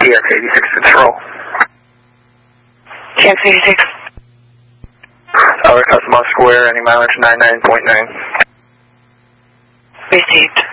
TX86 control. TX86. Tower Cosmo Square, any mileage 99.9. Received.